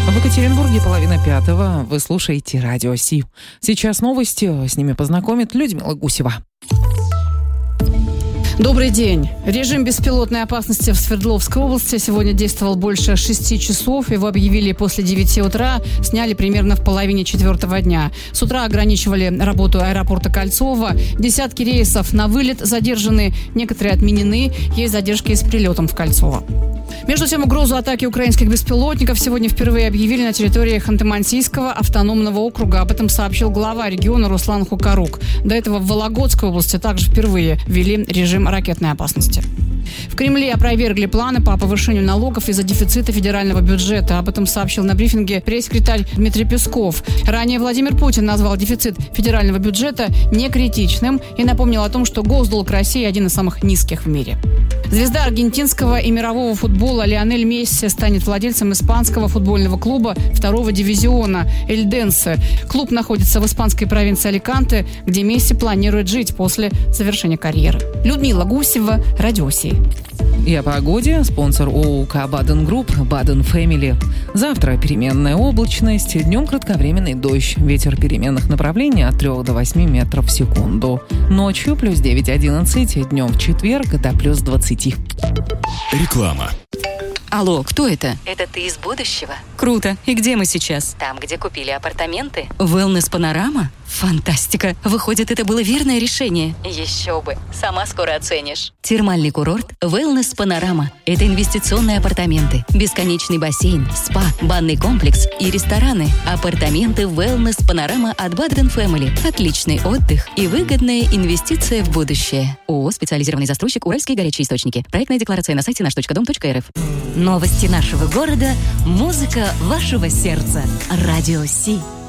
В Екатеринбурге 4:30. Вы слушаете Радио Си. Сейчас новости. С ними познакомит Людмила Гусева. Добрый день. Режим беспилотной опасности в Свердловской области сегодня действовал больше 6 часов. Его объявили после 9 утра, сняли примерно в половине 4 дня. С утра ограничивали работу аэропорта Кольцово. Десятки рейсов на вылет задержаны, некоторые отменены. Есть задержки с прилетом в Кольцово. Между тем, угрозу атаки украинских беспилотников сегодня впервые объявили на территории Ханты-Мансийского автономного округа. Об этом сообщил глава региона Руслан Хукарук. До этого в Вологодской области также впервые ввели режим ракетной опасности. В Кремле опровергли планы по повышению налогов из-за дефицита федерального бюджета. Об этом сообщил на брифинге пресс-секретарь Дмитрий Песков. Ранее Владимир Путин назвал дефицит федерального бюджета некритичным и напомнил о том, что госдолг России один из самых низких в мире. Звезда аргентинского и мирового футбола Лионель Месси станет владельцем испанского футбольного клуба 2-го дивизиона «Эльденсе». Клуб находится в испанской провинции Аликанте, где Месси планирует жить после завершения карьеры. Людмила Гусева, Радио Си. И о погоде. Спонсор ООК «Баден Групп» «Баден Фэмили». Завтра переменная облачность, днем кратковременный дождь. Ветер переменных направлений от 3 до 8 метров в секунду. Ночью плюс 9-11, днем в четверг до плюс 20. Реклама. Алло, кто это? Это ты из будущего? Круто. И где мы сейчас? Там, где купили апартаменты. Wellness Панорама? Фантастика. Выходит, это было верное решение. Еще бы. Сама скоро оценишь. Термальный курорт Wellness Панорама. Это инвестиционные апартаменты, бесконечный бассейн, спа, банный комплекс и рестораны. Апартаменты Wellness Панорама от Badden Family. Отличный отдых и выгодная инвестиция в будущее. ООО «Специализированный застройщик Уральские горячие источники». Проектная декларация на сайте nаш.дом.рф. Новости нашего города, музыка вашего сердца. Радио Си.